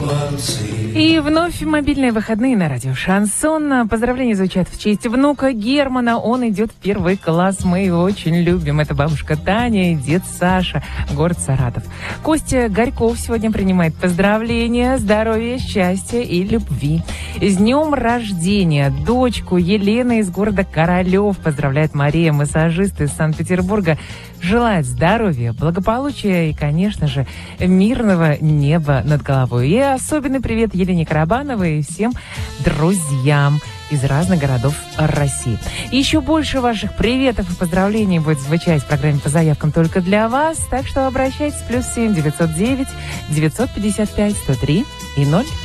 И вновь мобильные выходные на радио Шансон. Поздравления звучат в честь внука Германа. Он идет в 1 класс. Мы его очень любим. Это бабушка Таня и дед Саша, город Саратов. Костя Горьков сегодня принимает поздравления, здоровья, счастья и любви. С днем рождения дочку Елены из города Королев поздравляет Мария, массажист из Санкт-Петербурга. Желает здоровья, благополучия и, конечно же, мирного неба над головой. И особенный привет Елене Карабановой и всем друзьям из разных городов России. И еще больше ваших приветов и поздравлений будет звучать в программе по заявкам только для вас. Так что обращайтесь. +7 909 955 103 и 0.